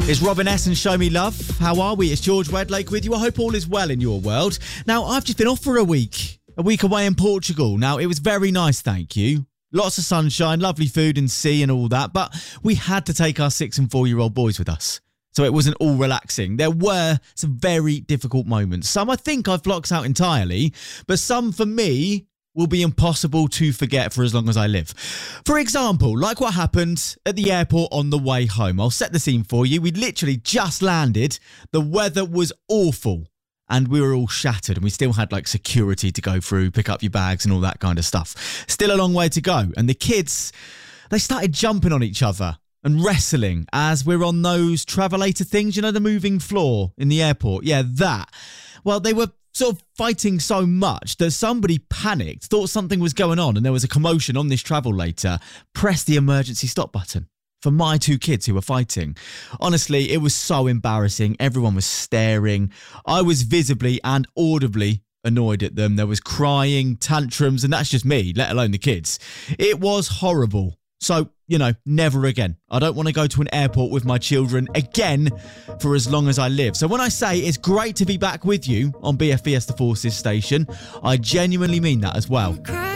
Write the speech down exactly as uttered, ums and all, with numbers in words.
It's Robin S and Show Me Love. How are we? It's George Wedlake with you. I hope all is well in your world. Now, I've just been off for a week. A week away in Portugal. Now, it was very nice, thank you. Lots of sunshine, lovely food and sea and all that. But we had to take our six and four-year-old boys with us. So it wasn't all relaxing. There were some very difficult moments. Some I think I've blocked out entirely. But some, for me, will be impossible to forget for as long as I live. For example, like what happened at the airport on the way home. I'll set the scene for you. We literally just landed. The weather was awful and we were all shattered and we still had like security to go through, pick up your bags and all that kind of stuff. Still a long way to go. And the kids, they started jumping on each other and wrestling as we're on those travelator things, you know, the moving floor in the airport. Yeah, that. Well, they were sort of fighting so much that somebody panicked, thought something was going on and there was a commotion on this travelator, pressed the emergency stop button for my two kids who were fighting. Honestly, it was so embarrassing. Everyone was staring. I was visibly and audibly annoyed at them. There was crying, tantrums, and that's just me, let alone the kids. It was horrible. So, you know, never again. I don't want to go to an airport with my children again for as long as I live. So when I say it's great to be back with you on B F Fiesta Forces station, I genuinely mean that as well.